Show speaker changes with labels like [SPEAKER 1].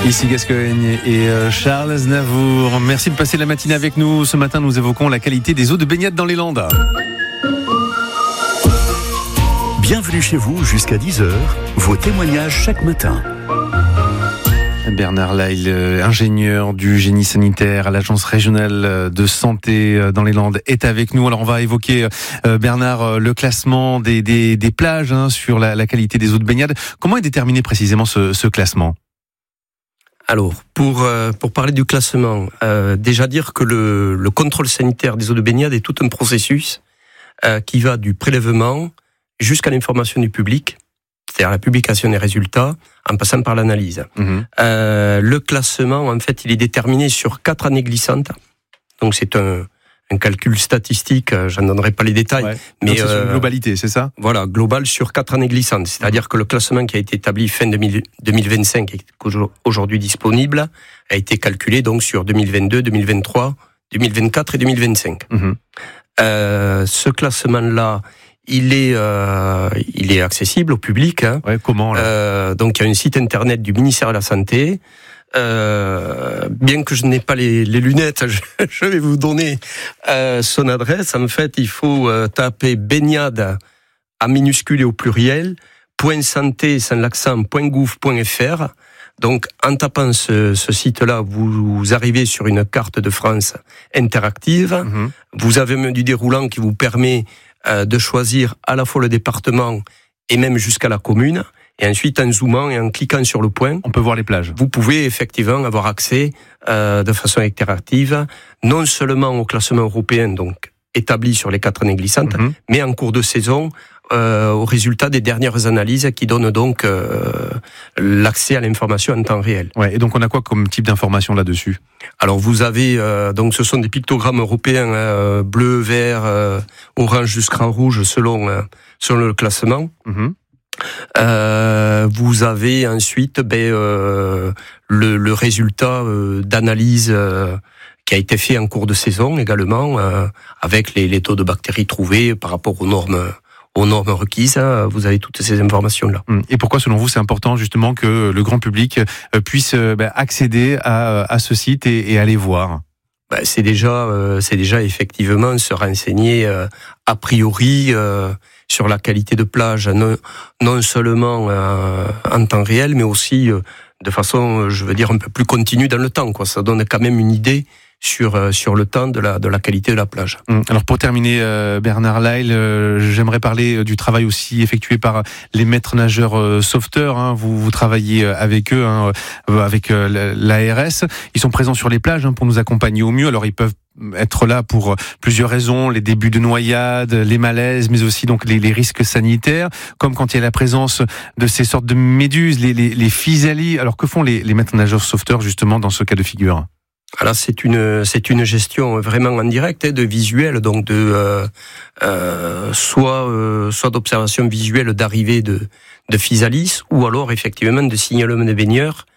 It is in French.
[SPEAKER 1] Ici Gascogne et Charles Aznavour. Merci de passer la matinée avec nous. Ce matin, nous évoquons la qualité des eaux de baignade dans les Landes.
[SPEAKER 2] Bienvenue chez vous jusqu'à 10h. Vos témoignages chaque matin.
[SPEAKER 1] Bernard Lail, ingénieur du génie sanitaire à l'Agence régionale de santé dans les Landes, est avec nous. Alors on va évoquer, Bernard, le classement des plages sur la qualité des eaux de baignade. Comment est déterminé précisément ce classement ?
[SPEAKER 3] Alors, pour parler du classement, déjà dire que le contrôle sanitaire des eaux de baignade est tout un processus qui va du prélèvement jusqu'à l'information du public, c'est-à-dire la publication des résultats, en passant par l'analyse. Le classement, en fait, il est déterminé sur 4 années glissantes. Donc c'est un calcul statistique, j'en donnerai pas les détails. Ouais.
[SPEAKER 1] Mais c'est sur une globalité, c'est ça ?
[SPEAKER 3] Voilà, global sur 4 années glissantes. C'est-à-dire que le classement qui a été établi fin 2025 et qu'aujourd'hui disponible a été calculé donc sur 2022, 2023, 2024 et 2025. Ce classement-là, il est accessible au public.
[SPEAKER 1] Ouais, comment là
[SPEAKER 3] donc il y a un site internet du ministère de la Santé. Bien que je n'ai pas les lunettes, je vais vous donner son adresse. En fait, il faut taper baignade à minuscule et au pluriel .santé sans l'accent .gouv.fr. Donc, en tapant ce site-là, vous arrivez sur une carte de France interactive. Vous avez un menu déroulant qui vous permet de choisir à la fois le département et même jusqu'à la commune. Et ensuite, en zoomant et en cliquant sur le point,
[SPEAKER 1] on peut voir les plages.
[SPEAKER 3] Vous pouvez effectivement avoir accès de façon interactive, non seulement au classement européen, donc établi sur les 4 années glissantes, mais en cours de saison, aux résultats des dernières analyses qui donnent donc l'accès à l'information en temps réel.
[SPEAKER 1] Ouais, et donc on a quoi comme type d'information là-dessus ?
[SPEAKER 3] Alors vous avez, donc ce sont des pictogrammes européens, bleu, vert, orange jusqu'à rouge selon le classement. Vous avez ensuite le résultat d'analyse qui a été fait en cours de saison également, avec les taux de bactéries trouvés par rapport aux normes requises. Vous avez toutes ces informations-là.
[SPEAKER 1] Et pourquoi, selon vous, c'est important justement que le grand public puisse accéder à ce site et aller voir ?
[SPEAKER 3] C'est déjà effectivement se renseigner a priori sur la qualité de plage, non seulement en temps réel, mais aussi de façon, je veux dire, un peu plus continue dans le temps, quoi. Ça donne quand même une idée sur le temps de la qualité de la plage.
[SPEAKER 1] Alors pour terminer, Bernard Lail, j'aimerais parler du travail aussi effectué par les maîtres nageurs sauveteurs. Vous travaillez avec eux, avec l'ARS. Ils sont présents sur les plages pour nous accompagner au mieux. Alors ils peuvent être là pour plusieurs raisons, les débuts de noyade, les malaises, mais aussi donc les risques sanitaires, comme quand il y a la présence de ces sortes de méduses, les physalies. Alors que font les maîtres nageurs sauveteurs justement dans ce cas de figure ?
[SPEAKER 3] Alors c'est une gestion vraiment en direct de visuel, donc de soit d'observation visuelle d'arrivée de physalis, ou alors effectivement de signalement des baigneurs